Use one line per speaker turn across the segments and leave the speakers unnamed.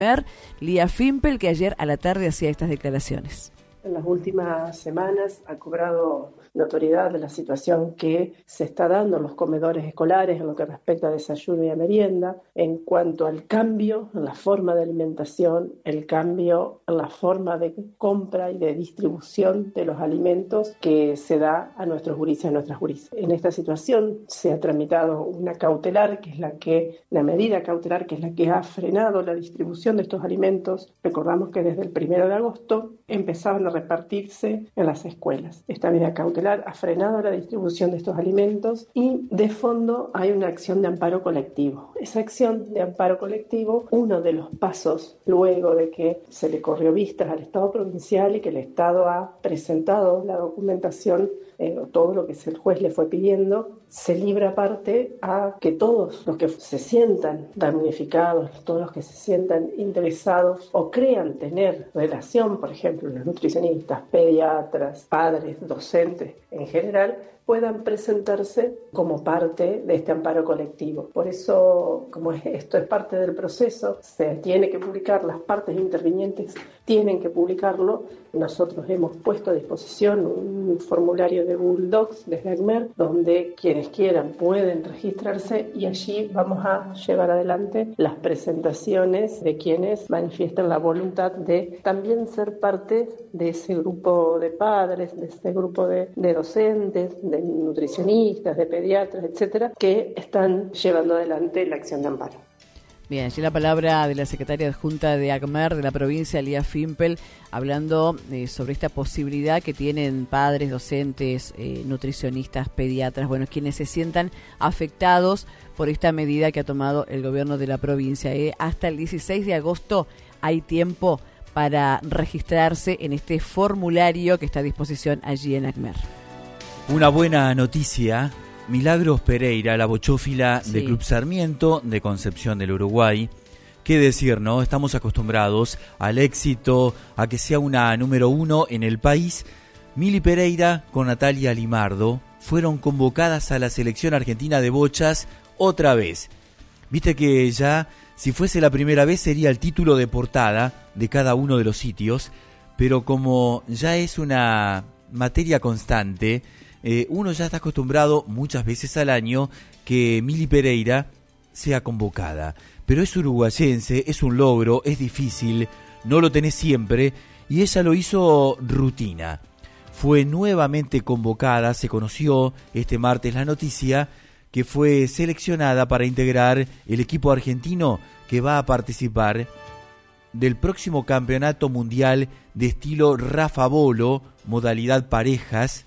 Lía Fimpel, que ayer a la tarde hacía estas declaraciones.
En las últimas semanas ha cobrado notoriedad de la situación que se está dando en los comedores escolares en lo que respecta a desayuno y a merienda, en cuanto al cambio en la forma de alimentación, el cambio en la forma de compra y de distribución de los alimentos que se da a nuestros gurises y a nuestras gurises. En esta situación se ha tramitado una cautelar, la medida cautelar que es la que ha frenado la distribución de estos alimentos. Recordamos que desde el 1 de agosto empezaban a repartirse en las escuelas. Esta medida cautelar ha frenado la distribución de estos alimentos y de fondo hay una acción de amparo colectivo. Esa acción de amparo colectivo, uno de los pasos luego de que se le corrió vistas al Estado provincial y que el Estado ha presentado la documentación, todo lo que el juez le fue pidiendo, se libra parte a que todos los que se sientan damnificados, todos los que se sientan interesados o crean tener relación, por ejemplo, los nutricionistas, pediatras, padres, docentes en general, puedan presentarse como parte de este amparo colectivo. Por eso, como esto es parte del proceso, se tiene que publicar, las partes intervinientes tienen que publicarlo. Nosotros hemos puesto a disposición un formulario de Google Docs desde ACMER, donde quienes quieran pueden registrarse y allí vamos a llevar adelante las presentaciones de quienes manifiestan la voluntad de también ser parte de ese grupo de padres, de ese grupo de docentes, de nutricionistas, de pediatras, etcétera, que están llevando adelante la acción de amparo.
Bien, allí la palabra de la secretaria adjunta de ACMER de la provincia, Lía Fimpel, hablando sobre esta posibilidad que tienen padres, docentes, nutricionistas, pediatras, quienes se sientan afectados por esta medida que ha tomado el gobierno de la provincia. Hasta el 16 de agosto hay tiempo para registrarse en este formulario que está a disposición allí en ACMER.
Una buena noticia. Milagros Pereira, la bochófila del Club Sarmiento de Concepción del Uruguay. ¿Qué decir, no? Estamos acostumbrados al éxito, a que sea una número 1 en el país. Mili Pereira con Natalia Limardo fueron convocadas a la selección argentina de bochas otra vez. Viste que ya, si fuese la primera vez, sería el título de portada de cada uno de los sitios, pero como ya es una materia constante, uno ya está acostumbrado muchas veces al año que Mili Pereira sea convocada. Pero es uruguayense, es un logro, es difícil, no lo tenés siempre, y ella lo hizo rutina. Fue nuevamente convocada, se conoció este martes la noticia, que fue seleccionada para integrar el equipo argentino que va a participar del próximo campeonato mundial de estilo Rafa Bolo, modalidad parejas.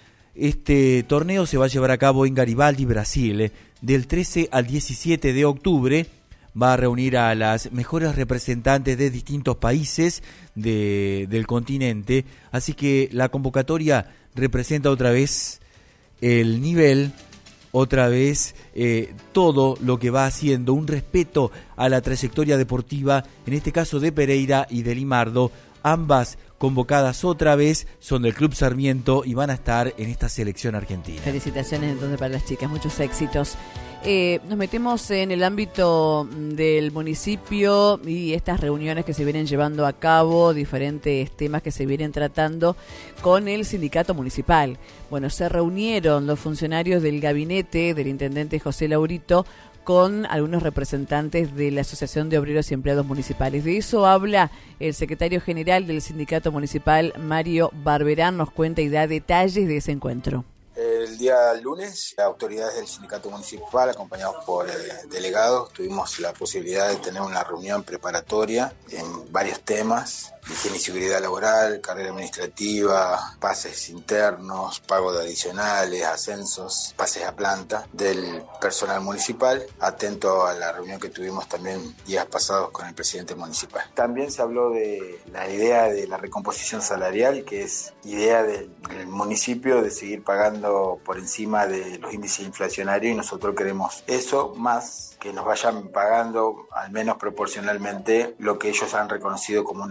Este torneo se va a llevar a cabo en Garibaldi, Brasil, del 13 al 17 de octubre. Va a reunir a las mejores representantes de distintos países del continente. Así que la convocatoria representa otra vez el nivel, otra vez todo lo que va haciendo, un respeto a la trayectoria deportiva, en este caso de Pereira y de Limardo, ambas convocadas otra vez, son del Club Sarmiento y van a estar en esta selección argentina.
Felicitaciones entonces para las chicas, muchos éxitos. Nos metemos en el ámbito del municipio y estas reuniones que se vienen llevando a cabo, diferentes temas que se vienen tratando con el sindicato municipal. Se reunieron los funcionarios del gabinete del intendente José Laurito con algunos representantes de la Asociación de Obreros y Empleados Municipales. De eso habla el secretario general del sindicato municipal, Mario Barberán, nos cuenta y da detalles de ese encuentro.
El día lunes, las autoridades del sindicato municipal, acompañados por delegados, tuvimos la posibilidad de tener una reunión preparatoria en varios temas: higiene y seguridad laboral, carrera administrativa, pases internos, pago de adicionales, ascensos, pases a planta del personal municipal, atento a la reunión que tuvimos también días pasados con el presidente municipal. También se habló de la idea de la recomposición salarial, que es idea del municipio de seguir pagando por encima de los índices inflacionarios, y nosotros queremos eso, más que nos vayan pagando al menos proporcionalmente lo que ellos han reconocido como una deuda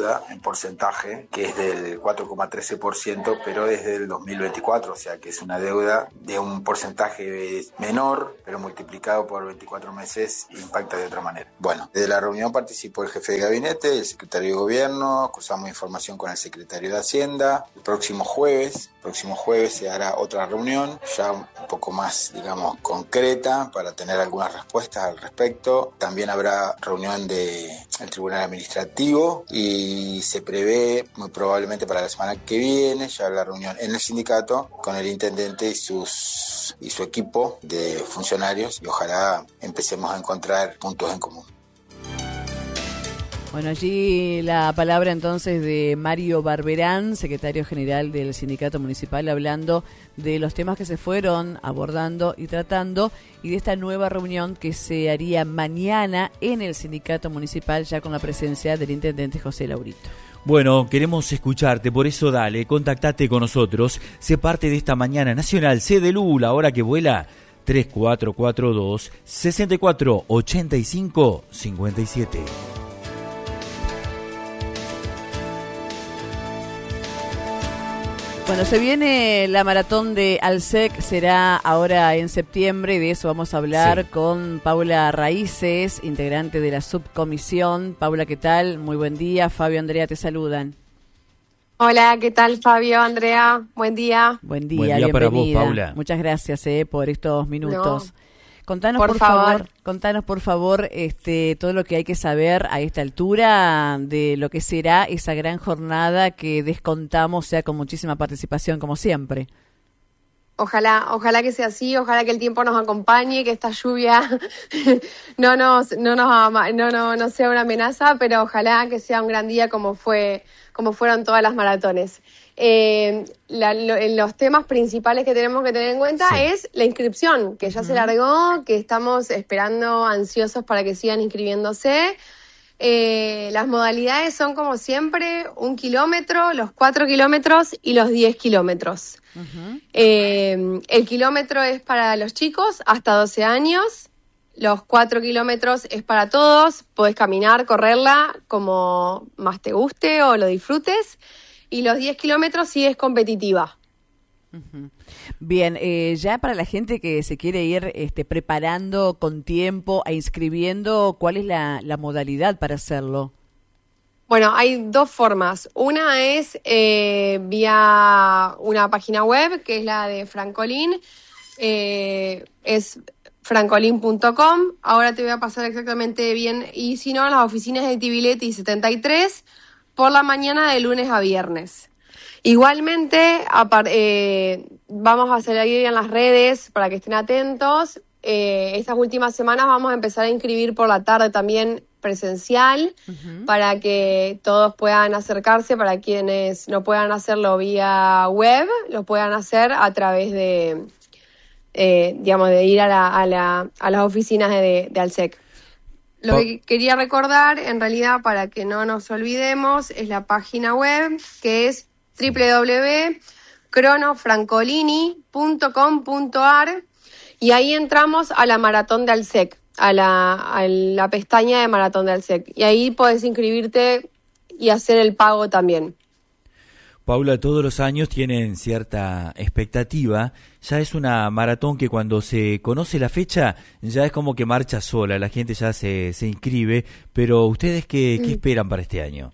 deuda en porcentaje, que es del 4,13%, pero desde el 2024, o sea que es una deuda de un porcentaje menor, pero multiplicado por 24 meses impacta de otra manera. Bueno, desde la reunión participó el jefe de gabinete, el secretario de gobierno, cruzamos información con el secretario de Hacienda. El próximo jueves se hará otra reunión, ya un poco más, digamos, concreta, para tener algunas respuestas al respecto. También habrá reunión del Tribunal Administrativo y se prevé, muy probablemente para la semana que viene, ya la reunión en el sindicato con el intendente y su equipo de funcionarios, y ojalá empecemos a encontrar puntos en común.
Bueno, allí la palabra entonces de Mario Barberán, secretario general del Sindicato Municipal, hablando de los temas que se fueron abordando y tratando, y de esta nueva reunión que se haría mañana en el Sindicato Municipal, ya con la presencia del intendente José Laurito.
Bueno, queremos escucharte, por eso dale, contactate con nosotros, sé parte de esta mañana nacional, sé de Lu, la hora que vuela, 3442 6485 57.
Bueno, se viene la maratón de Alsec, será ahora en septiembre, y de eso vamos a hablar con Paula Raíces, integrante de la subcomisión. Paula, ¿qué tal? Muy buen día. Fabio, Andrea, te saludan.
Hola, ¿qué tal, Fabio, Andrea? Buen día.
Buen día,
buen día
bienvenida.
para vos, Paula.
Muchas gracias por estos minutos.
No.
Contanos por favor, todo lo que hay que saber a esta altura de lo que será esa gran jornada que descontamos sea con muchísima participación como siempre.
Ojalá que sea así, ojalá que el tiempo nos acompañe, que esta lluvia no sea una amenaza, pero ojalá que sea un gran día como fueron todas las maratones. Los temas principales que tenemos que tener en cuenta es la inscripción, que ya se largó, que estamos esperando ansiosos para que sigan inscribiéndose. Las modalidades son como siempre 1 kilómetro, los 4 kilómetros y los 10 kilómetros. El kilómetro es para los chicos hasta 12 años, los 4 kilómetros es para todos, podés caminar, correrla como más te guste o lo disfrutes. Y los 10 kilómetros sí es competitiva.
Bien, ya para la gente que se quiere ir preparando con tiempo e inscribiendo, ¿cuál es la modalidad para hacerlo?
Bueno, hay dos formas. Una es vía una página web, que es la de Francolín, es francolin.com. Ahora te voy a pasar exactamente bien. Y si no, las oficinas de Tibiletti 73, por la mañana de lunes a viernes. Igualmente, vamos a salir en las redes para que estén atentos. Estas últimas semanas vamos a empezar a inscribir por la tarde también presencial, para que todos puedan acercarse, para quienes no puedan hacerlo vía web, lo puedan hacer a través de ir a las oficinas de Alsec. Lo que quería recordar, en realidad, para que no nos olvidemos, es la página web, que es www.cronofrancolini.com.ar, y ahí entramos a la maratón de Alsec, a la pestaña de maratón de Alsec, y ahí podés inscribirte y hacer el pago también.
Paula, todos los años tienen cierta expectativa. Ya es una maratón que cuando se conoce la fecha ya es como que marcha sola, la gente ya se inscribe, pero ¿ustedes qué esperan para este año?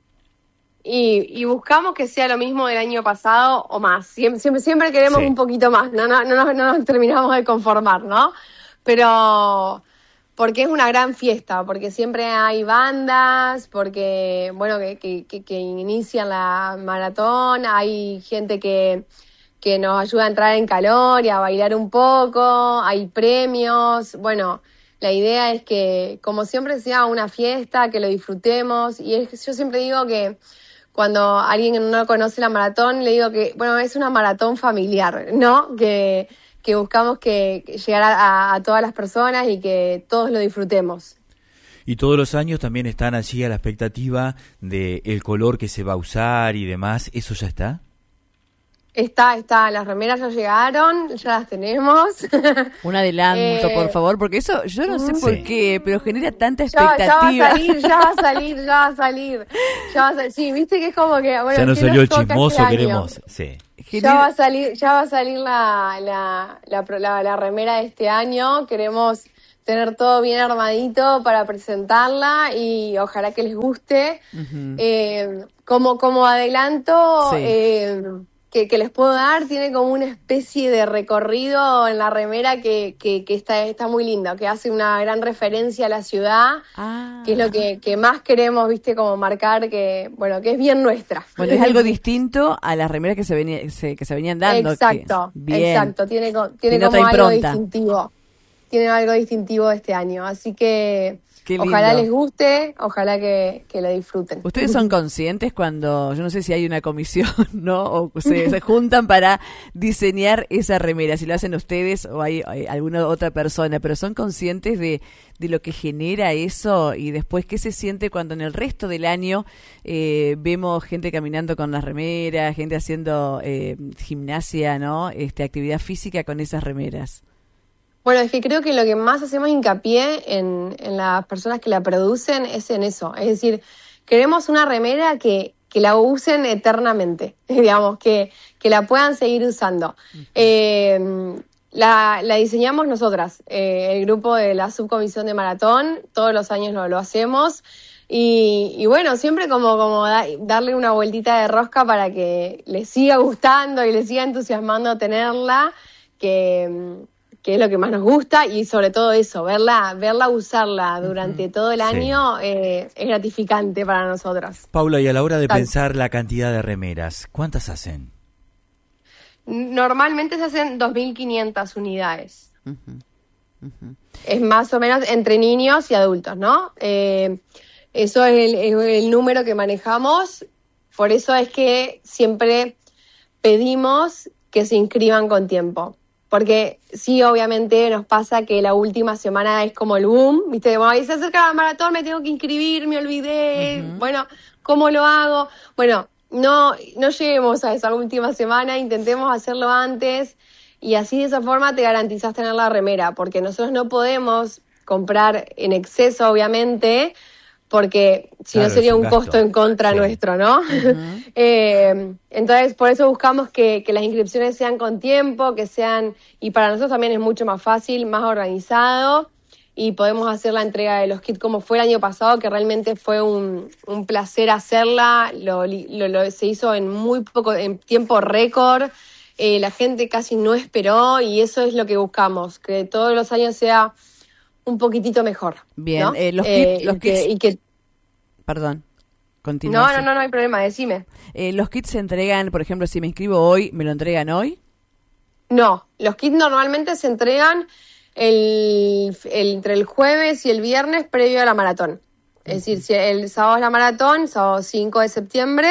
Y buscamos que sea lo mismo del año pasado o más. Siempre queremos un poquito más, no nos terminamos de conformar, ¿no? Pero porque es una gran fiesta, porque siempre hay bandas, porque, bueno, que inician la maratón, hay gente que nos ayuda a entrar en calor y a bailar un poco, hay premios. Bueno, la idea es que, como siempre, sea una fiesta, que lo disfrutemos. Y yo siempre digo que cuando alguien no conoce la maratón, le digo que, bueno, es una maratón familiar, ¿no? Que buscamos que llegar a todas las personas y que todos lo disfrutemos.
Y todos los años también están allí a la expectativa de el color que se va a usar y demás, ¿eso ya está?
Las remeras ya llegaron, ya las tenemos.
Un adelanto, por favor, porque eso yo no sé por qué, pero genera tanta expectativa.
Ya va a salir. Sí, viste que es como que... Bueno,
ya nos salió el chismoso, queremos... Sí.
Ya va a salir la remera de este año. Queremos tener todo bien armadito para presentarla y ojalá que les guste. Uh-huh. Como adelanto... Sí. Que les puedo dar, tiene como una especie de recorrido en la remera que está muy lindo, que hace una gran referencia a la ciudad, que es lo que más queremos, viste, como marcar que es bien nuestra.
Bueno, es algo distinto a las remeras que se venían dando.
Exacto, tiene como algo distintivo. Tiene algo distintivo este año, así que ojalá les guste, ojalá que lo disfruten.
¿Ustedes son conscientes cuando, yo no sé si hay una comisión, ¿no? O se juntan para diseñar esa remera, si lo hacen ustedes o hay alguna otra persona, pero son conscientes de lo que genera eso y después qué se siente cuando en el resto del año vemos gente caminando con las remeras, gente haciendo gimnasia, ¿no? Actividad física con esas remeras?
Bueno, es que creo que lo que más hacemos hincapié en las personas que la producen es en eso. Es decir, queremos una remera que la usen eternamente, digamos, que la puedan seguir usando. La diseñamos nosotras, el grupo de la subcomisión de maratón, todos los años lo hacemos. Y bueno, siempre como darle una vueltita de rosca para que les siga gustando y les siga entusiasmando tenerla, que es lo que más nos gusta, y sobre todo eso, verla usarla durante todo el año es gratificante para nosotras.
Paula, y a la hora de pensar la cantidad de remeras, ¿cuántas hacen?
Normalmente se hacen 2.500 unidades. Uh-huh. Uh-huh. Es más o menos entre niños y adultos, ¿no? Eso es el número que manejamos, por eso es que siempre pedimos que se inscriban con tiempo. Porque sí, obviamente nos pasa que la última semana es como el boom, ¿viste? Como ahí se acerca la maratón, me tengo que inscribir, me olvidé, uh-huh. Bueno, ¿cómo lo hago? Bueno, no lleguemos a esa última semana, intentemos hacerlo antes y así de esa forma te garantizás tener la remera, porque nosotros no podemos comprar en exceso, obviamente, porque si no sería un costo en contra nuestro, ¿no? Uh-huh. Entonces, por eso buscamos que las inscripciones sean con tiempo, que sean, y para nosotros también es mucho más fácil, más organizado, y podemos hacer la entrega de los kits como fue el año pasado, que realmente fue un placer hacerla, se hizo en muy poco, en tiempo récord, la gente casi no esperó, y eso es lo que buscamos, que todos los años sea un poquitito mejor.
Bien,
¿no?
Los kits... Perdón, continúa.
No hay problema, decime.
¿Los kits se entregan, por ejemplo, si me inscribo hoy, me lo entregan hoy?
No, los kits normalmente se entregan entre el jueves y el viernes previo a la maratón. Es decir, si el sábado es la maratón, sábado 5 de septiembre,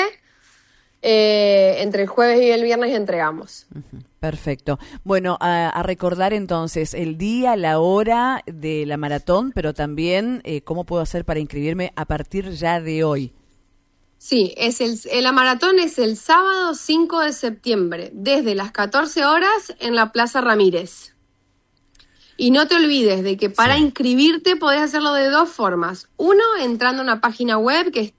entre el jueves y el viernes entregamos.
Uh-huh. Perfecto. Bueno, a recordar entonces el día, la hora de la maratón, pero también cómo puedo hacer para inscribirme a partir ya de hoy.
Sí, la maratón es el sábado 5 de septiembre, desde las 14 horas en la Plaza Ramírez. Y no te olvides de que para inscribirte podés hacerlo de dos formas. Uno, entrando a una página web que es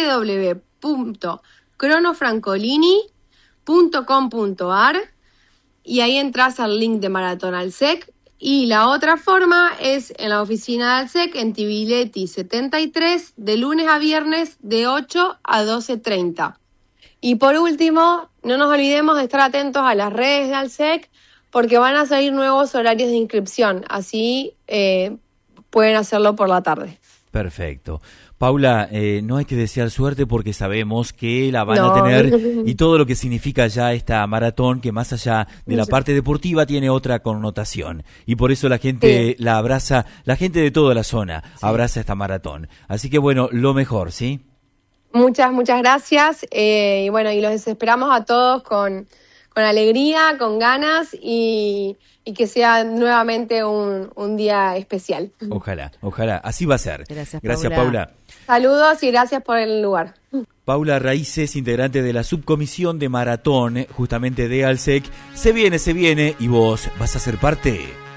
www.cronofrancolini.com.ar y ahí entras al link de Maratón Alsec. Y la otra forma es en la oficina de Alsec en Tibiletti 73, de lunes a viernes de 8 a 12:30. Y por último, no nos olvidemos de estar atentos a las redes de Alsec porque van a salir nuevos horarios de inscripción, así pueden hacerlo por la tarde.
Perfecto. Paula, no hay que desear suerte porque sabemos que la van a tener y todo lo que significa ya esta maratón, que más allá de la parte deportiva tiene otra connotación. Y por eso la gente la abraza, la gente de toda la zona abraza esta maratón. Así que bueno, lo mejor, ¿sí?
Muchas gracias. Y bueno, y los esperamos a todos con alegría, con ganas y que sea nuevamente un día especial.
Ojalá. Así va a ser.
Gracias,
Paula.
Saludos y gracias por el lugar.
Paula Raíces, integrante de la subcomisión de maratón, justamente de ALSEC. Se viene, y vos vas a ser parte.